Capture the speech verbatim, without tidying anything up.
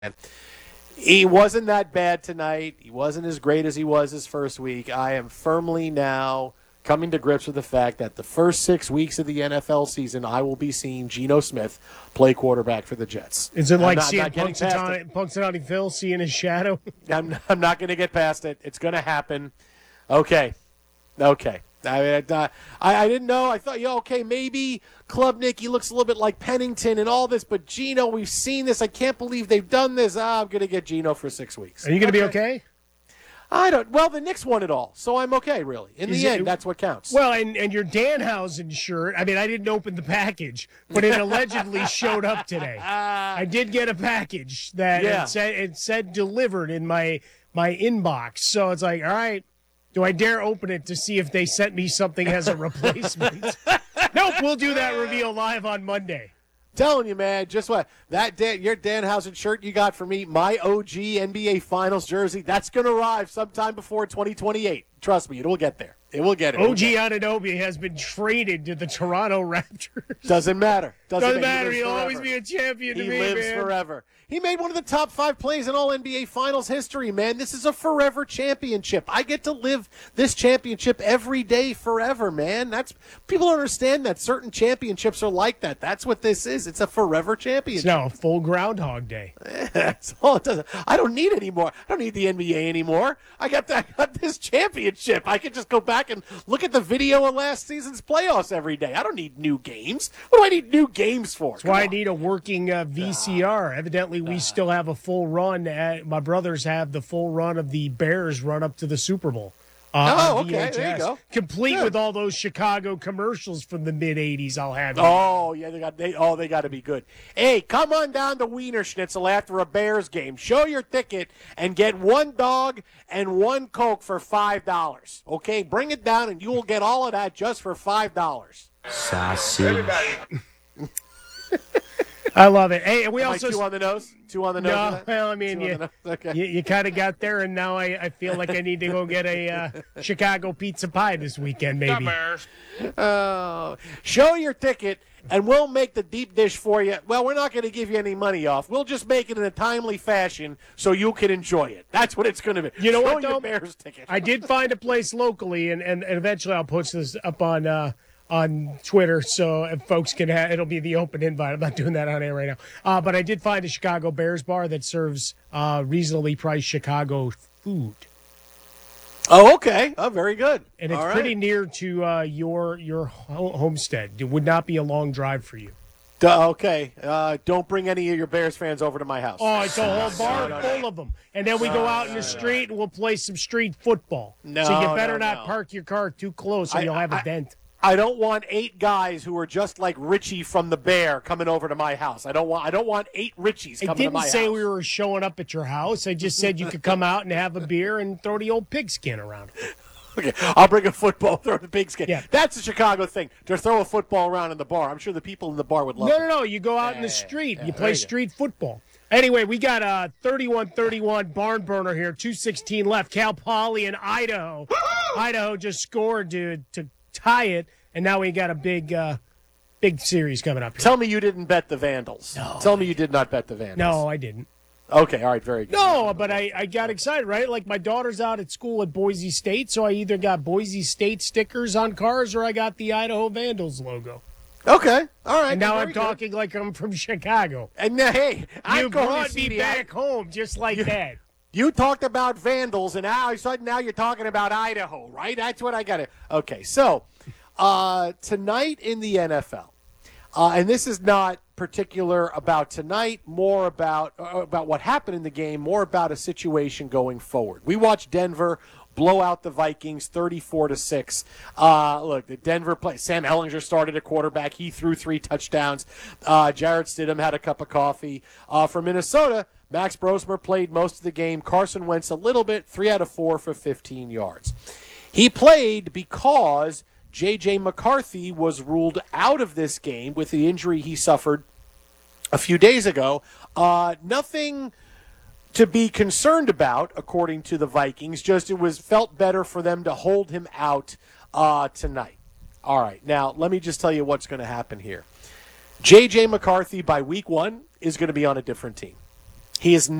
He wasn't that bad tonight. He wasn't as great as he was his first week. I am firmly now coming to grips with the fact that the first six weeks of the N F L season, I will be seeing Geno Smith play quarterback for the Jets. Is it like not, seeing not Punxsutawney, Punxsutawney Phil seeing his shadow? I'm, I'm not going to get past it. It's going to happen. Okay. Okay. I, I, I didn't know. I thought, yeah, okay, maybe Klubnik, he looks a little bit like Pennington and all this, but Geno, we've seen this. I can't believe they've done this. Ah, I'm going to get Geno for six weeks. Are you going to okay. be okay? I don't. Well, the Knicks won it all, so I'm okay, really. In Is the it, end, that's what counts. Well, and, and your Danhausen shirt, I mean, I didn't open the package, but it allegedly showed up today. I did get a package that Yeah. it, said, it said delivered in my my inbox. So it's like, all right, do I dare open it to see if they sent me something as a replacement? Nope, we'll do that reveal live on Monday. Telling you, man, just what that Dan, your Danhausen shirt you got for me, my O G N B A Finals jersey, that's going to arrive sometime before twenty twenty-eight. Trust me, it will get there. It will get it. O G Anunoby has been traded to the Toronto Raptors. Doesn't matter. Doesn't, Doesn't matter. matter. He He'll forever. always be a champion to he me, lives man. forever. He made one of the top five plays in all N B A Finals history, man. This is a forever championship. I get to live this championship every day forever, man. That's people don't understand that certain championships are like that. That's what this is. It's a forever championship. It's now a full Groundhog Day. That's all it does. I don't need any more. I don't need the N B A anymore. I got that. I got this championship. I can just go back and look at the video of last season's playoffs every day. I don't need new games. What do I need new games for? That's why I need a working uh, V C R. Evidently, we still have a full run. At, my brothers have the full run of the Bears run up to the Super Bowl. Uh, Oh, on okay. V H S. There you go. Complete Good. with all those Chicago commercials from the mid eighties. I'll have. you. Oh yeah, they got they oh they got to be good. Hey, come on down to Wiener Schnitzel after a Bears game. Show your ticket and get one dog and one Coke for five dollars. Okay, bring it down and you will get all of that just for five dollars. Sausage. I love it. Hey, and we Am also I two on the nose? Two on the nose? no. of that? Well, I mean, Two on you, the nose? Okay. you, you kind of got there, and now I, I feel like I need to go get a uh, Chicago pizza pie this weekend, maybe. Oh, show your ticket, and we'll make the deep dish for you. Well, we're not going to give you any money off. We'll just make it in a timely fashion so you can enjoy it. That's what it's going to be. You know show what, your though? Bears ticket. I did find a place locally, and, and, and eventually I'll post this up on uh, on Twitter so if folks can have, it'll be the open invite. I'm not doing that on air right now. Uh, but I did find a Chicago Bears bar that serves uh, reasonably priced Chicago food. Oh, okay. Oh, very good. And it's All right. pretty near to uh, your your ho- homestead. It would not be a long drive for you. Duh, okay. Uh, don't bring any of your Bears fans over to my house. Oh, it's a whole bar no, no. full of them. And then we go out in the street and we'll play some street football. No, so you better no, not no. park your car too close or I- you'll have a I- dent. I don't want eight guys who are just like Richie from the Bear coming over to my house. I don't want. I don't want eight Richies I coming to didn't my say house. we were showing up at your house. I just said you could come out and have a beer and throw the old pigskin around. Okay, I'll bring a football, throw the pigskin. Yeah. That's a Chicago thing, to throw a football around in the bar. I'm sure the people in the bar would love No, it. no, no. You go out in the Yeah, street. yeah, you there play you go. street football. Anyway, we got a thirty-one thirty-one barn burner here. two sixteen left. Cal Poly and Idaho. Idaho just scored to to tie it, and now we got a big uh, big series coming up here. Tell me you didn't bet the Vandals. No. Tell me you did not bet the Vandals. No, I didn't. Okay, all right, very good. No, but I, I got excited, right? Like my daughter's out at school at Boise State, so I either got Boise State stickers on cars or I got the Idaho Vandals logo. Okay, all right. And now very I'm good. talking like I'm from Chicago. And now, hey, I'm You going to brought see me the- back home just like You- that. You talked about Vandals, and now all of a sudden now you're talking about Idaho, right? That's what I got to. Okay, so uh, tonight in the N F L, uh, and this is not particular about tonight, more about uh, about what happened in the game, more about a situation going forward. We watched Denver blow out the Vikings thirty-four to six. Uh, look, the Denver play. Sam Ellinger started at quarterback. He threw three touchdowns. Uh, Jarrett Stidham had a cup of coffee. Uh, for Minnesota, Max Brosmer played most of the game. Carson Wentz a little bit, three out of four for fifteen yards. He played because J J. McCarthy was ruled out of this game with the injury he suffered a few days ago. Uh, nothing to be concerned about, according to the Vikings. Just it was felt better for them to hold him out uh, tonight. All right, now let me just tell you what's going to happen here. J J. McCarthy by week one is going to be on a different team. He is